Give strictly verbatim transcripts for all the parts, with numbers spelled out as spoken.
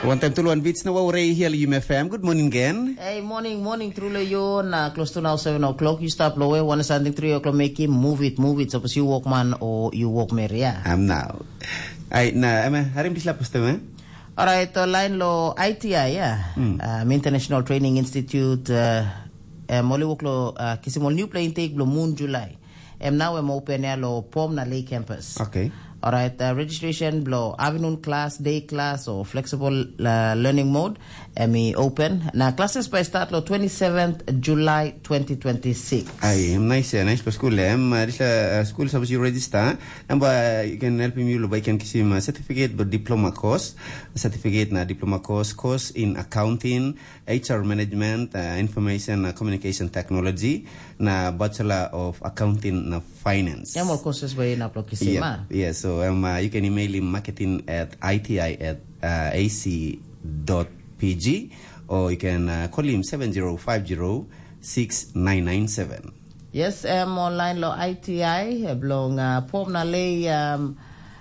One time tuluan beats na wawray here U M F M. Good morning again. Hey, morning, morning. Truly yun. Uh, close to now seven o'clock. You stop lower. One something three o'clock. Make him move it, move it. Suppose you walk man or you walk Maria. I'm now. Ay na, ama harim disla poste ma. Alright, uh, line lo I T I yeah. Mm. Um, International Training Institute. Uh, Moli walk lo uh, kisimol new play intake lo Moon July. Em now em open ya lo Pom na Lake campus. Okay. Alright, uh, registration below afternoon class, day class, or flexible uh, learning mode. Emi open. Now classes by start lo twenty-seventh July twenty twenty-six. Ay, nice, nice pa school em. This uh, school suppose you register. Amba you can help me lo by can kisim certificate but diploma course, certificate na diploma course, course in accounting, H R management, uh, information uh, communication technology, na bachelor of accounting na finance. Yeah, more courses by na pro kisim. Yeah, yeah. So um, uh, you can email him marketing at iti at uh, ac dot p g or you can uh, call him seven zero five zero six nine nine seven. Yes, um, online lo I T I belong uh, Pom na lay um,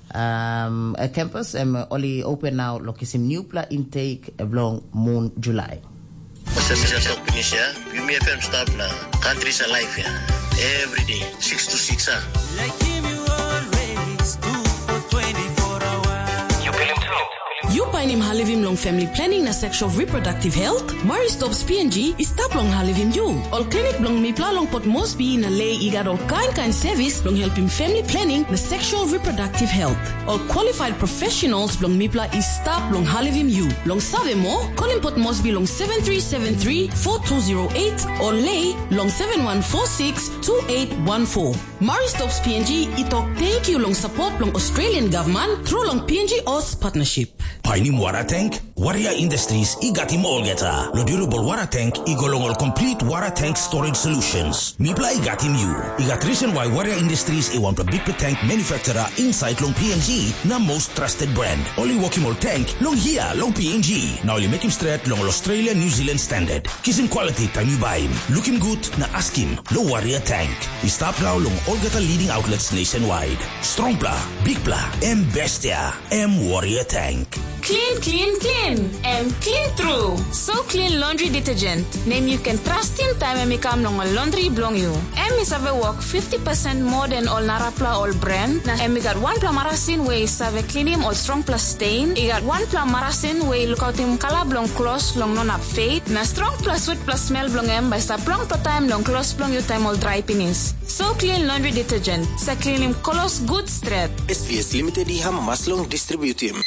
um, a campus um, only open now lo kisim new pla intake belong Moon July. Basta bisa sa Indonesia, U M F M stop na countries alive ya. Every day, six to six ah. Like him you always do for twenty-four hours. You feel him too? You find him halivim long family planning na sexual reproductive health. Mari Stops P N G is tap long halivim you. All clinic long mi pla long pot Mosby na lay igat all kind kind service long help him family planning na sexual reproductive health. All qualified professionals long mi pla is tap long halivim you. Long save mo, call him pot Mosby long seven three seven three four two zero eight or lay long seven one four six two eight one four. Mari Stops P N G itok thank you long support long Australian government through long P N G O S partnership. Painim water tank, Warrior Industries, igat him all geta. Lo durable water tank, igolong all complete water tank storage solutions. Mipla igat him you. Igat reason why Warrior Industries i want a big tank manufacturer inside long P N G, na most trusted brand. Only walk him all tank, long here, long P N G. Now only make him straight long Australia, New Zealand standard. Kiss him quality time you buy him. Look him good, na ask him, lo Warrior tank. He stop now long all geta leading outlets nationwide. Strong pla, big pla, M bestia, M Warrior tank. Clean, clean, clean. And clean through. So clean laundry detergent. Name you can trust him time and make am long a laundry belong you. M is have a work fifty percent more than all Narapla all brand. Na M got one pla marasin way save clean him all strong plus stain. He got one pla marasin way look out him color belong close long non up fade. Na strong plus sweet plus smell belong M by stop long per time long close belong you time all dry penis. So clean laundry detergent. Sa clean him colors good straight. S V S Limited iham maslong distribute him.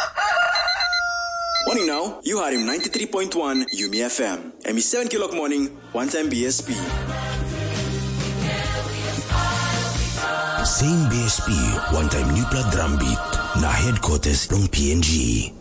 Morning now, you heard him ninety-three point one U M F M. M E seven kilok morning, one time B S P. Same B S P, one time Nupla drum beat, na headquarters from P N G.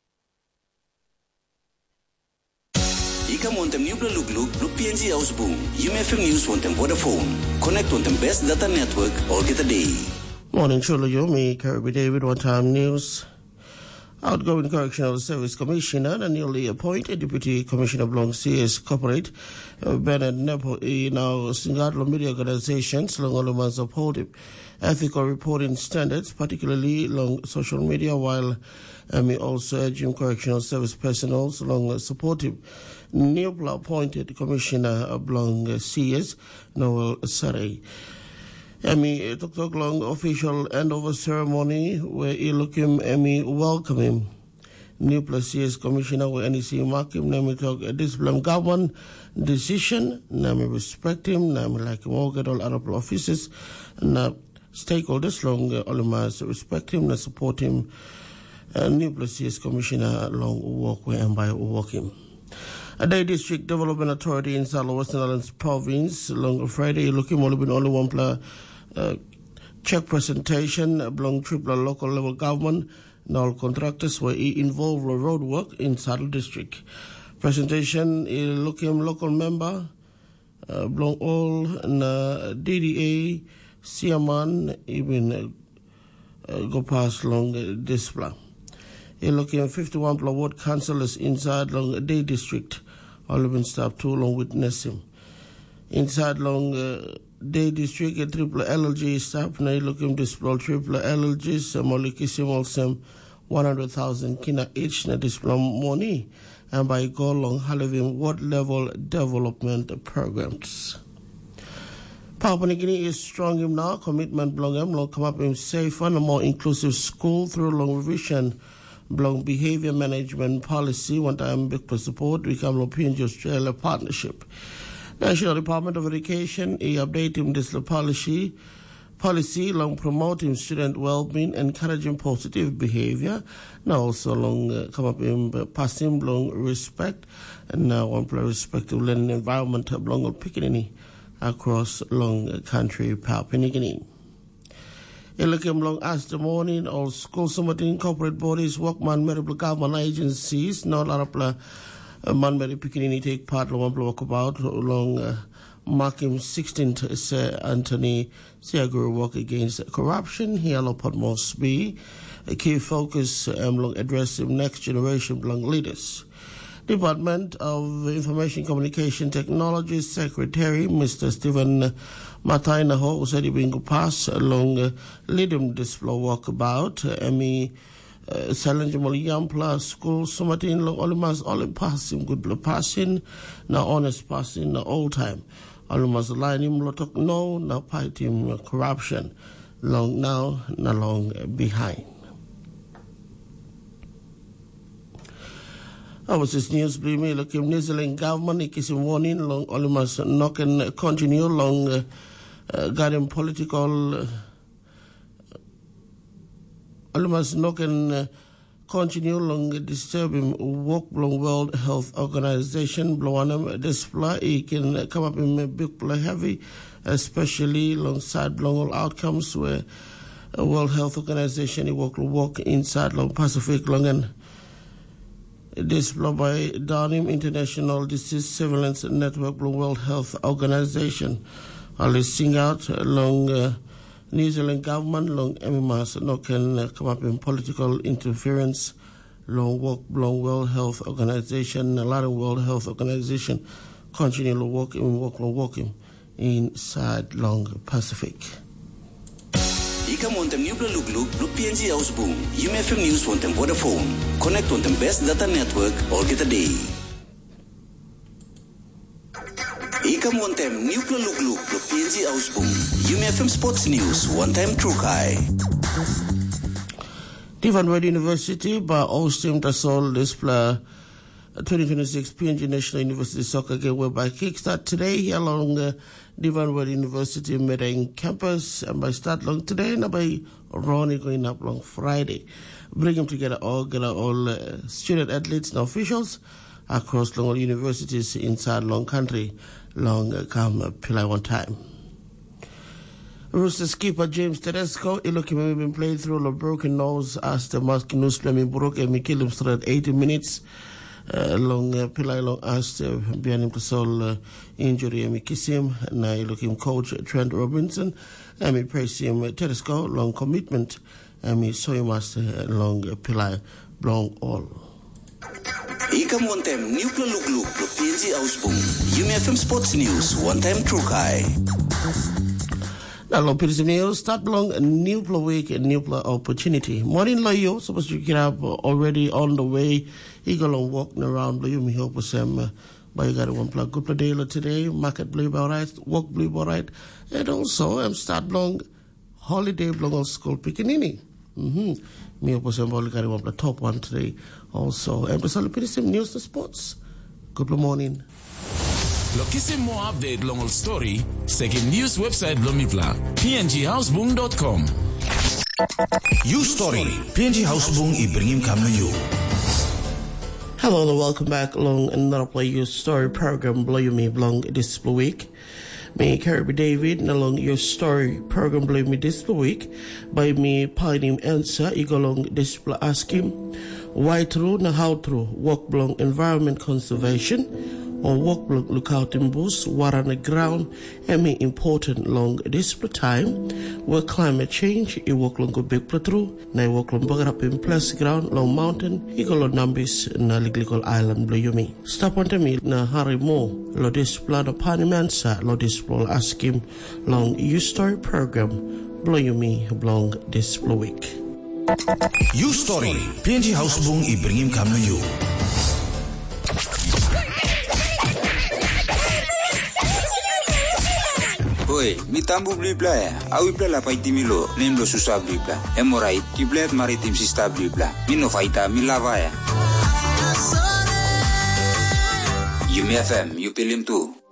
Ika montem Nupla look look, look P N G house boom. U M F M News montem Vodafone. Connect on the best data network all get a day. Morning, Chula Yomi, Kirby David, one time news. Outgoing Correctional Service Commissioner and newly appointed Deputy Commissioner belong C S Corporate uh, Bernard Nepo in our Singatlo media organizations long elements uphold ethical reporting standards, particularly along social media, while um, also urging correctional service personnel along supportive newly appointed Commissioner belong uh, C S Noel Saray. Emmy took a long official handover ceremony where Ilukim Emmy welcomed him. New plus C S Commissioner where N E C mark him, Nami took a discipline government decision, Nami respect him, Nami like him all get all Arab officers, and uh, stakeholders long uh, all must respect him and support him. Uh, New plus C S Commissioner long walk where and by walk him. A day district development authority in Salo Western Islands province long Friday looking only been only one pla uh, check presentation belong triple local level government. Now contractors were involved with road work in Saddle district. Presentation is looking local member uh, belong all na D D A Siaman even uh, go past long uh, display. You're looking at fifty-one ward councillors inside long day district. All have been staff too long witness him. Inside long uh, day district a triple L G staff na looking display triple L Gs moliki simol sem one hundred thousand kina each na display money and by go long halivim ward level development programs. Papua New Guinea is strong in now commitment belong em long come up in safer and a more inclusive school through long revision belong behavior management policy one time big support we come P N G Australia partnership. National Department of Education is updating this policy policy long promoting student well-being, encouraging positive behavior. Now also long uh, come up in uh, passing long respect and now one play respective learning environment belong picking across long country Papua New Guinea. Ilakim long as the morning all school summating corporate bodies, workman, medical government agencies, no larapla man very picking take part long walk about long uh, marking sixteenth Sir Anthony Siaguru work against corruption. Here Lopot must be a key focus um, long addressing next generation long leaders. Department of Information Communication Technology Secretary Mister Stephen Matainaho said he will pass along uh, leading this flow walkabout. Emi Salanjamal Yampla School Sumatin long Olimas Oli passing good blood passing, now honest passing, now old time. Olimas line him lotok no, now fight him corruption. Long now, now long behind. I was this news bring me look in New Zealand government it warning long Olimas knock and continue long uh, uh, guiding political uh, Olimas knock and uh, continue long disturbing work long World Health Organization blowanam display it can uh, come up in a big play heavy especially alongside long all outcomes where uh, World Health Organization it work work inside long Pacific long and displayed by Darnham International Disease Surveillance Network World Health Organization. I'll sing out long uh, New Zealand government long M M S no can uh, come up in political interference long work long World Health Organization a lot of World Health Organization continue to work in work long working inside long Pacific. Ika montem new blue look blue P N G house boom. U M F M News want them Vodafone. Connect on them best data network all get a day. Ika montem new blue look blue P N G house boom. U M F M Sports News one time true kai. Divan Wade University by Austin Tasol display twenty twenty-six P N G National University Soccer Game whereby kickstart today here along uh, Divan Wade University Medang campus and by start long today and by Ronnie going up long Friday. Bring them together all, gather all uh, student athletes and officials across long universities inside long country long uh, come uh, Pillai one time. Roosters keeper James Tedesco, Ilokim been played through a broken nose as the Maskinus Lemi broke and kill him through at eighty minutes. Uh, long uh, Pillai long asked uh, Bianim Pasol uh, injury and kiss him. Now look him coach Trent Robinson and me praise him uh, Tedesco long commitment and me saw him as uh, long uh, Pillai long all. Ika montem new blue look look blue P N G house boom. U M F M Sports News one time true kai. Now, long Peterson News, start long a new play week and new play opportunity. Morning, Layo, supposed to get up already on the way. He go long walking around, Layo, me help with some, but you got one play good play day today, market blue all right, walk blue all right, and also I'm start long holiday long on school pickaninny. Mm-hmm. Me help with some, but you got one play top one today also. And the Peterson News, the sports. Good morning. Lokisi more update long story, second news website Blomipla, p n g houseboom dot com. You story, P N G Houseboom I bring him come to you. Hello and welcome back along another play your story program Blow You Me Blong this week. Me Kirby David and along your story program Blow Me this week by me pioneer answer you go along this ask him why through na how through work belong environment conservation or work look out in bush, water on the ground, and me important long this time where climate change, you work long go big through, na work long bugger up in plastic ground, long mountain, you go long numbers na liglical island blow you me. Stop on to me na hurry more, lo this plan of panimansa, lo this plan ask him long you story program, blow you me long this week. You Story, P N G Houseboom i bring him come to you. Oi, mi tambu blibla ya. Awi bla la paiti milo, nemlo susah blibla. Emorai, kiblet maritim sista blibla. Mino faita mi lava ya. U M F M, you pilim tu.